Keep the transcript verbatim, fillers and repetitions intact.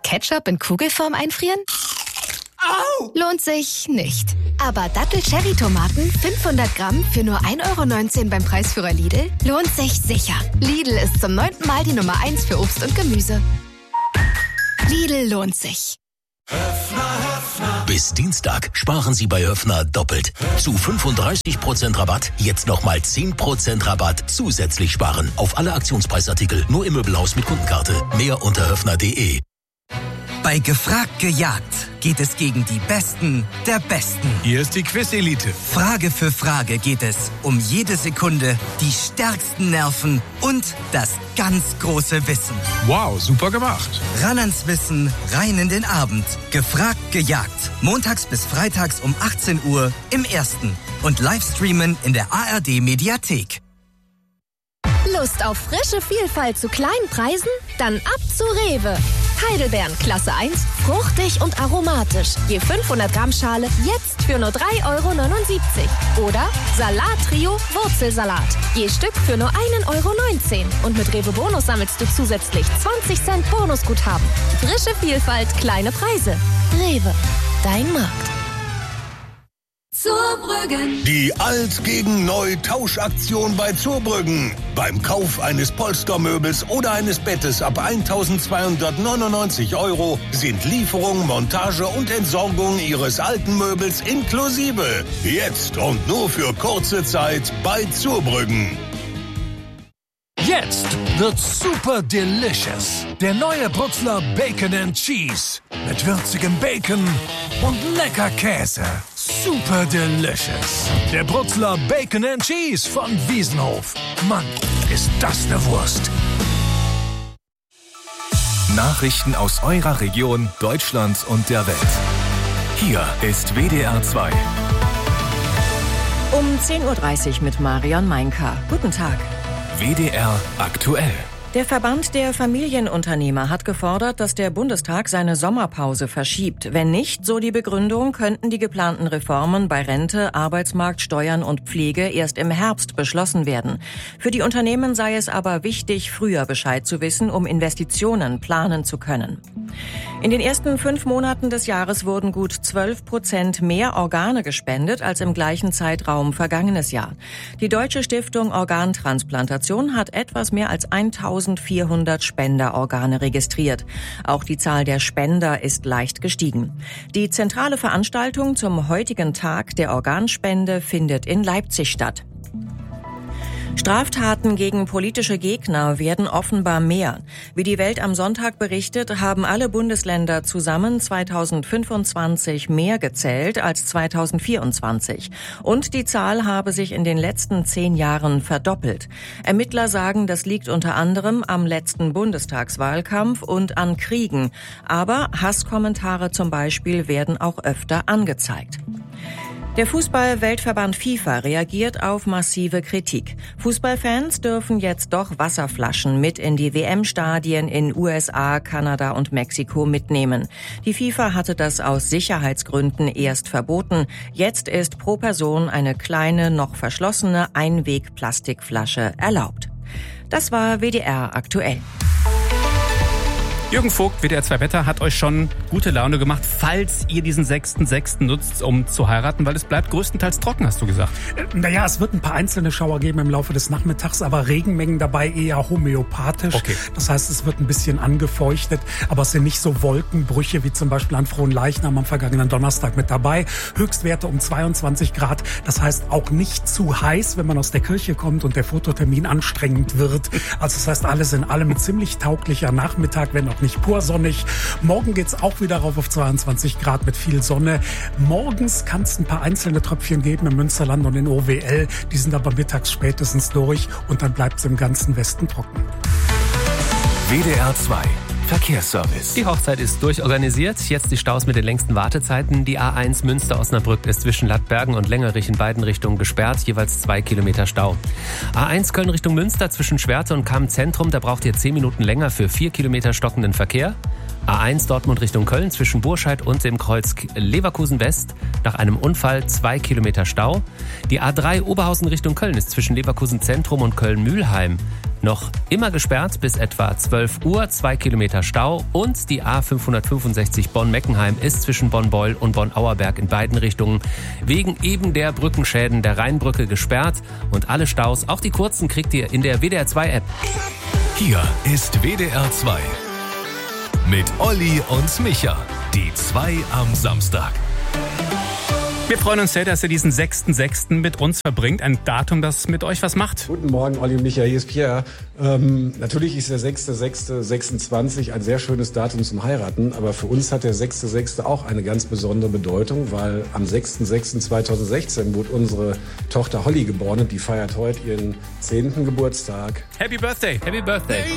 Ketchup in Kugelform einfrieren? Au! Lohnt sich nicht. Aber Dattel-Cherry-Tomaten fünfhundert Gramm für nur ein Euro neunzehn beim Preisführer Lidl lohnt sich sicher. Lidl ist zum neunten Mal die Nummer eins für Obst und Gemüse. Lidl lohnt sich. Höfner, Höfner. Bis Dienstag sparen Sie bei Höfner doppelt. Zu fünfunddreißig Prozent Rabatt, jetzt nochmal zehn Prozent Rabatt zusätzlich sparen. Auf alle Aktionspreisartikel, nur im Möbelhaus mit Kundenkarte. Mehr unter höfner punkt de. Bei Gefragt gejagt geht es gegen die Besten der Besten. Hier ist die Quiz-Elite. Frage für Frage geht es um jede Sekunde, die stärksten Nerven und das ganz große Wissen. Wow, super gemacht. Ran ans Wissen, rein in den Abend. Gefragt gejagt. Montags bis freitags um achtzehn Uhr im Ersten. Und Livestreamen in der A R D-Mediathek. Lust auf frische Vielfalt zu kleinen Preisen? Dann ab zu Rewe. Heidelbeeren Klasse eins, fruchtig und aromatisch. Je fünfhundert Gramm Schale jetzt für nur drei Euro neunundsiebzig. Oder Salat-Trio Wurzelsalat. Je Stück für nur ein Euro neunzehn. Und mit Rewe Bonus sammelst du zusätzlich zwanzig Cent Bonusguthaben. Frische Vielfalt, kleine Preise. Rewe, dein Markt. Zurbrüggen. Die Alt gegen Neu Tauschaktion bei Zurbrüggen. Beim Kauf eines Polstermöbels oder eines Bettes ab eintausendzweihundertneunundneunzig Euro sind Lieferung, Montage und Entsorgung Ihres alten Möbels inklusive. Jetzt und nur für kurze Zeit bei Zurbrüggen. Jetzt wird's super delicious. Der neue Brutzler Bacon and Cheese. Mit würzigem Bacon und lecker Käse. Super delicious. Der Brutzler Bacon and Cheese von Wiesenhof. Mann, ist das eine Wurst. Nachrichten aus eurer Region, Deutschland und der Welt. Hier ist W D R zwei. Um zehn Uhr dreißig mit Marion Meinka. Guten Tag. W D R aktuell. Der Verband der Familienunternehmer hat gefordert, dass der Bundestag seine Sommerpause verschiebt. Wenn nicht, so die Begründung, könnten die geplanten Reformen bei Rente, Arbeitsmarkt, Steuern und Pflege erst im Herbst beschlossen werden. Für die Unternehmen sei es aber wichtig, früher Bescheid zu wissen, um Investitionen planen zu können. In den ersten fünf Monaten des Jahres wurden gut zwölf Prozent mehr Organe gespendet als im gleichen Zeitraum vergangenes Jahr. Die Deutsche Stiftung Organtransplantation hat etwas mehr als eintausendvierhundert Spenderorgane registriert. Auch die Zahl der Spender ist leicht gestiegen. Die zentrale Veranstaltung zum heutigen Tag der Organspende findet in Leipzig statt. Straftaten gegen politische Gegner werden offenbar mehr. Wie die Welt am Sonntag berichtet, haben alle Bundesländer zusammen zweitausendfünfundzwanzig mehr gezählt als zweitausendvierundzwanzig. Und die Zahl habe sich in den letzten zehn Jahren verdoppelt. Ermittler sagen, das liegt unter anderem am letzten Bundestagswahlkampf und an Kriegen. Aber Hasskommentare zum Beispiel werden auch öfter angezeigt. Der Fußball-Weltverband FIFA reagiert auf massive Kritik. Fußballfans dürfen jetzt doch Wasserflaschen mit in die W M-Stadien in U S A, Kanada und Mexiko mitnehmen. Die FIFA hatte das aus Sicherheitsgründen erst verboten. Jetzt ist pro Person eine kleine, noch verschlossene Einweg-Plastikflasche erlaubt. Das war W D R aktuell. Jürgen Vogt, W D R zwei Wetter, hat euch schon gute Laune gemacht, falls ihr diesen sechsten sechsten nutzt, um zu heiraten, weil es bleibt größtenteils trocken, hast du gesagt. Naja, es wird ein paar einzelne Schauer geben im Laufe des Nachmittags, aber Regenmengen dabei eher homöopathisch. Okay. Das heißt, es wird ein bisschen angefeuchtet, aber es sind nicht so Wolkenbrüche wie zum Beispiel an Fronleichnam am vergangenen Donnerstag mit dabei. Höchstwerte um zweiundzwanzig Grad, das heißt auch nicht zu heiß, wenn man aus der Kirche kommt und der Fototermin anstrengend wird. Also das heißt, alles in allem ein ziemlich tauglicher Nachmittag, wenn auch nicht pur sonnig. Morgen geht's auch wieder rauf auf zweiundzwanzig Grad mit viel Sonne. Morgens kann es ein paar einzelne Tröpfchen geben im Münsterland und in O W L. Die sind aber mittags spätestens durch und dann bleibt es im ganzen Westen trocken. W D R zwei Verkehrsservice. Die Hochzeit ist durchorganisiert. Jetzt die Staus mit den längsten Wartezeiten. Die A eins Münster-Osnabrück ist zwischen Lattbergen und Lengerich in beiden Richtungen gesperrt. Jeweils zwei Kilometer Stau. A eins Köln Richtung Münster zwischen Schwerte und Kamm Zentrum. Da braucht ihr zehn Minuten länger für vier Kilometer stockenden Verkehr. A eins Dortmund Richtung Köln zwischen Burscheid und dem Kreuz Leverkusen West. Nach einem Unfall zwei Kilometer Stau. Die A drei Oberhausen Richtung Köln ist zwischen Leverkusen Zentrum und Köln-Mühlheim noch immer gesperrt bis etwa zwölf Uhr, zwei Kilometer Stau. Und die A fünfhundertfünfundsechzig Bonn-Meckenheim ist zwischen Bonn-Beul und Bonn-Auerberg in beiden Richtungen wegen eben der Brückenschäden der Rheinbrücke gesperrt. Und alle Staus, auch die kurzen, kriegt ihr in der W D R zwei App. Hier ist W D R zwei mit Olli und Micha, die zwei am Samstag. Wir freuen uns sehr, dass ihr diesen sechsten sechsten mit uns verbringt. Ein Datum, das mit euch was macht. Guten Morgen, Olli und Micha, hier ist Pierre. Ähm, natürlich ist der sechster sechster sechsundzwanzig ein sehr schönes Datum zum Heiraten, aber für uns hat der sechster sechster auch eine ganz besondere Bedeutung, weil am sechster sechster zweitausendsechzehn wurde unsere Tochter Holly geboren und die feiert heute ihren zehnten Geburtstag. Happy Birthday! Happy Birthday!